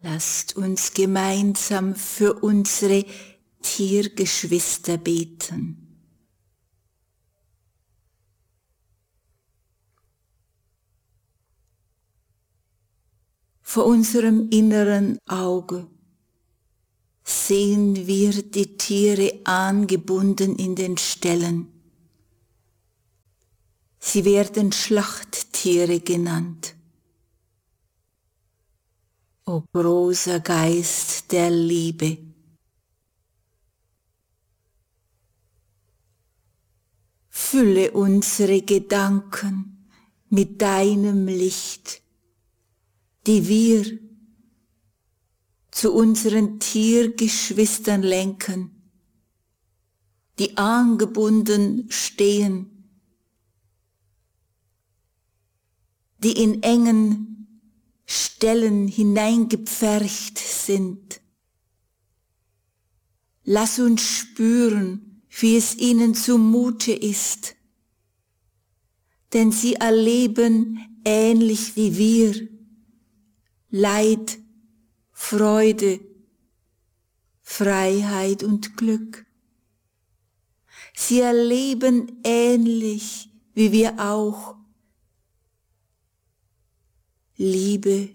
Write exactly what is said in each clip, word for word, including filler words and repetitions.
Lasst uns gemeinsam für unsere Tiergeschwister beten. Vor unserem inneren Auge sehen wir die Tiere angebunden in den Ställen. Sie werden Schlachttiere genannt. O großer Geist der Liebe, fülle unsere Gedanken mit deinem Licht, die wir zu unseren Tiergeschwistern lenken, die angebunden stehen, die in engen Ställen hineingepfercht sind. Lass uns spüren, wie es ihnen zumute ist, denn sie erleben ähnlich wie wir Leid, Freude, Freiheit und Glück. Sie erleben ähnlich wie wir auch Liebe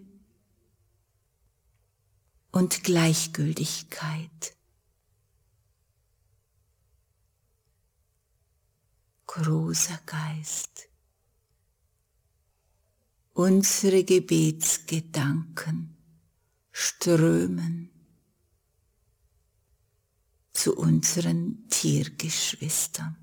und Gleichgültigkeit. Großer Geist, unsere Gebetsgedanken strömen zu unseren Tiergeschwistern.